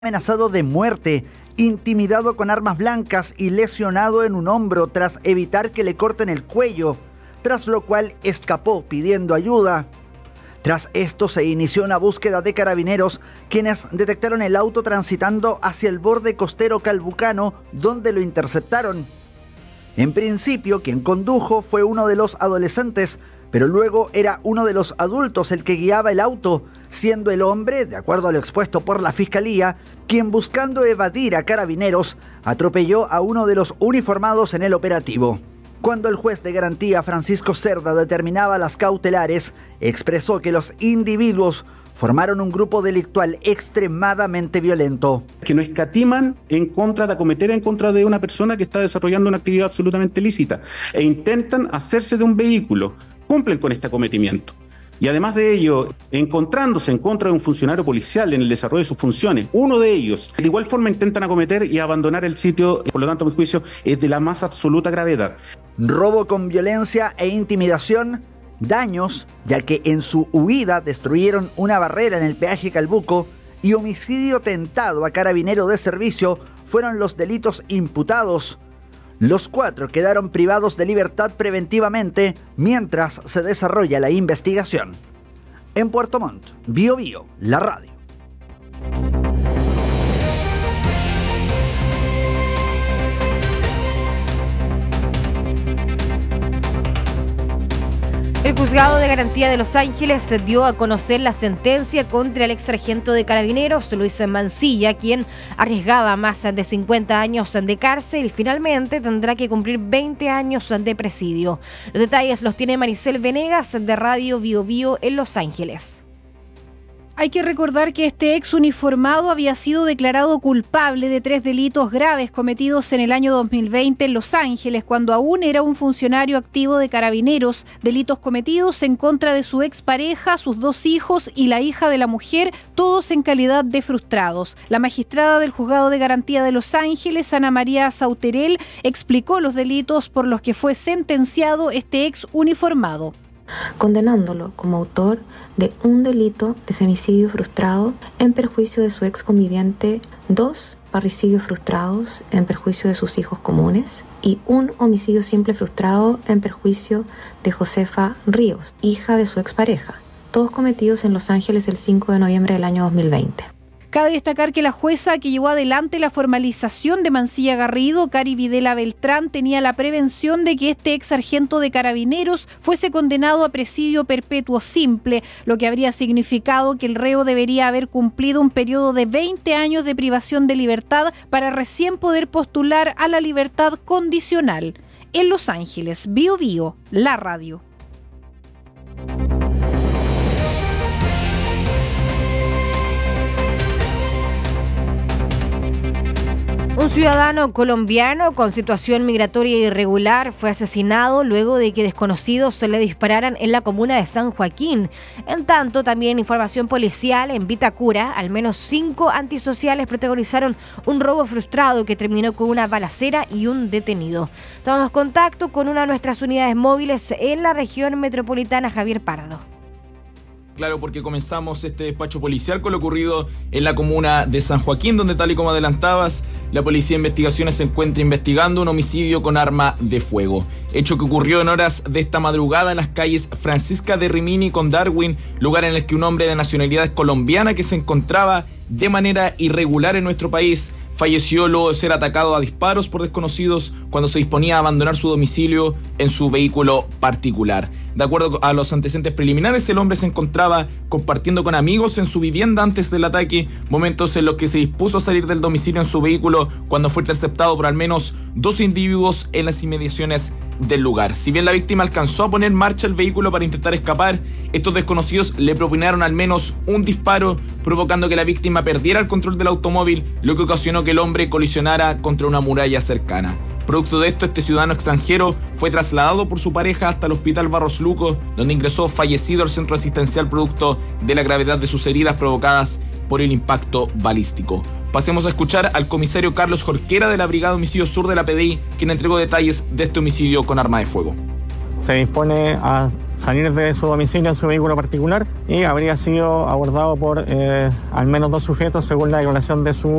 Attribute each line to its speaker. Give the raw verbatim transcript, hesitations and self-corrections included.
Speaker 1: amenazado de muerte, intimidado con armas blancas y lesionado en un hombro tras evitar que le corten el cuello, tras lo cual escapó pidiendo ayuda. Tras esto se inició una búsqueda de carabineros, quienes detectaron el auto transitando hacia el borde costero calbucano, donde lo interceptaron. En principio, quien condujo fue uno de los adolescentes, pero luego era uno de los adultos el que guiaba el auto, siendo el hombre, de acuerdo a lo expuesto por la fiscalía, quien buscando evadir a carabineros, atropelló a uno de los uniformados en el operativo. Cuando el juez de garantía Francisco Cerda determinaba las cautelares, expresó que los individuos formaron un grupo delictual extremadamente violento.
Speaker 2: Que no escatiman en contra de acometer en contra de una persona que está desarrollando una actividad absolutamente lícita e intentan hacerse de un vehículo, cumplen con este acometimiento. Y además de ello, encontrándose en contra de un funcionario policial en el desarrollo de sus funciones, uno de ellos, de igual forma intentan acometer y abandonar el sitio, por lo tanto, a mi juicio, es de la más absoluta gravedad.
Speaker 1: Robo con violencia e intimidación, daños, ya que en su huida destruyeron una barrera en el peaje Calbuco, y homicidio tentado a carabinero de servicio fueron los delitos imputados. Los cuatro quedaron privados de libertad preventivamente mientras se desarrolla la investigación. En Puerto Montt, Bio Bio, la radio.
Speaker 3: El Juzgado de Garantía de Los Ángeles dio a conocer la sentencia contra el ex sargento de Carabineros, Luis Mancilla, quien arriesgaba más de cincuenta años de cárcel y finalmente tendrá que cumplir veinte años de presidio. Los detalles los tiene Maricel Venegas de Radio Bio Bio en Los Ángeles.
Speaker 4: Hay que recordar que este ex uniformado había sido declarado culpable de tres delitos graves cometidos en el año dos mil veinte en Los Ángeles, cuando aún era un funcionario activo de Carabineros, delitos cometidos en contra de su expareja, sus dos hijos y la hija de la mujer, todos en calidad de frustrados. La magistrada del Juzgado de Garantía de Los Ángeles, Ana María Sauterel, explicó los delitos por los que fue sentenciado este ex uniformado,
Speaker 5: condenándolo como autor de un delito de femicidio frustrado en perjuicio de su ex conviviente, dos parricidios frustrados en perjuicio de sus hijos comunes y un homicidio simple frustrado en perjuicio de Josefa Ríos, hija de su expareja, todos cometidos en Los Ángeles el cinco de noviembre del año dos mil veinte.
Speaker 4: Cabe destacar que la jueza que llevó adelante la formalización de Mancilla Garrido, Cari Videla Beltrán, tenía la prevención de que este ex sargento de Carabineros fuese condenado a presidio perpetuo simple, lo que habría significado que el reo debería haber cumplido un periodo de veinte años de privación de libertad para recién poder postular a la libertad condicional. En Los Ángeles, Bio Bio, la radio.
Speaker 3: Un ciudadano colombiano con situación migratoria irregular fue asesinado luego de que desconocidos se le dispararan en la comuna de San Joaquín. En tanto, también información policial en Vitacura, al menos cinco antisociales protagonizaron un robo frustrado que terminó con una balacera y un detenido. Tomamos contacto con una de nuestras unidades móviles en la región metropolitana, Javier Pardo.
Speaker 6: Claro, porque comenzamos este despacho policial con lo ocurrido en la comuna de San Joaquín, donde, tal y como adelantabas, la Policía de Investigaciones se encuentra investigando un homicidio con arma de fuego. Hecho que ocurrió en horas de esta madrugada en las calles Francisca de Rimini con Darwin, lugar en el que un hombre de nacionalidad colombiana que se encontraba de manera irregular en nuestro país falleció luego de ser atacado a disparos por desconocidos cuando se disponía a abandonar su domicilio en su vehículo particular. De acuerdo a los antecedentes preliminares, el hombre se encontraba compartiendo con amigos en su vivienda antes del ataque, momentos en los que se dispuso a salir del domicilio en su vehículo cuando fue interceptado por al menos dos individuos en las inmediaciones del lugar. Si bien la víctima alcanzó a poner en marcha el vehículo para intentar escapar, estos desconocidos le propinaron al menos un disparo, provocando que la víctima perdiera el control del automóvil, lo que ocasionó que el hombre colisionara contra una muralla cercana. Producto de esto, este ciudadano extranjero fue trasladado por su pareja hasta el Hospital Barros Luco, donde ingresó fallecido al centro asistencial producto de la gravedad de sus heridas provocadas por el impacto balístico. Pasemos a escuchar al comisario Carlos Jorquera de la Brigada Homicidio Sur de la P D I, quien entregó detalles de este homicidio con arma de fuego.
Speaker 7: se dispone a salir de su domicilio en su vehículo particular y habría sido abordado por eh, al menos dos sujetos según la declaración de su